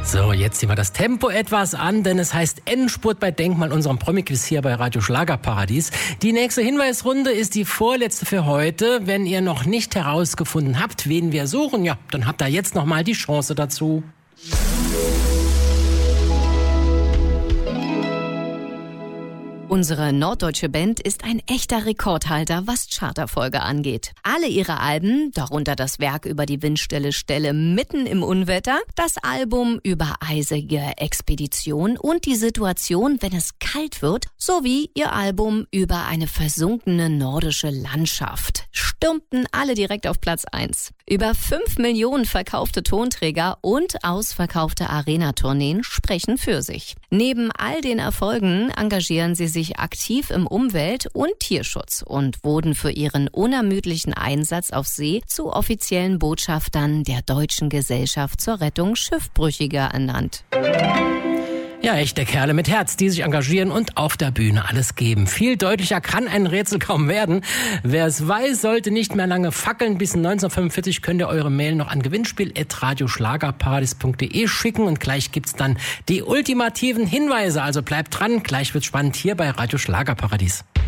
So, jetzt ziehen wir das Tempo etwas an, denn es heißt Endspurt bei Denkmal, unserem Promi-Quiz hier bei Radio Schlagerparadies. Die nächste Hinweisrunde ist die vorletzte für heute. Wenn ihr noch nicht herausgefunden habt, wen wir suchen, ja, dann habt ihr jetzt noch mal die Chance dazu. Unsere norddeutsche Band ist ein echter Rekordhalter, was Charterfolge angeht. Alle ihre Alben, darunter das Werk über die windstille Stelle mitten im Unwetter, das Album über eisige Expedition und die Situation, wenn es kalt wird, sowie ihr Album über eine versunkene nordische Landschaft, stürmten alle direkt auf Platz 1. Über 5 Millionen verkaufte Tonträger und ausverkaufte Arena-Tourneen sprechen für sich. Neben all den Erfolgen engagieren sie sich aktiv im Umwelt- und Tierschutz und wurden für ihren unermüdlichen Einsatz auf See zu offiziellen Botschaftern der Deutschen Gesellschaft zur Rettung Schiffbrüchiger ernannt. Ja, echte Kerle mit Herz, die sich engagieren und auf der Bühne alles geben. Viel deutlicher kann ein Rätsel kaum werden. Wer es weiß, sollte nicht mehr lange fackeln. Bis 1945 könnt ihr eure Mail noch an gewinnspiel@radioschlagerparadies.de schicken und gleich gibt's dann die ultimativen Hinweise. Also bleibt dran, gleich wird's spannend hier bei Radio Schlagerparadies.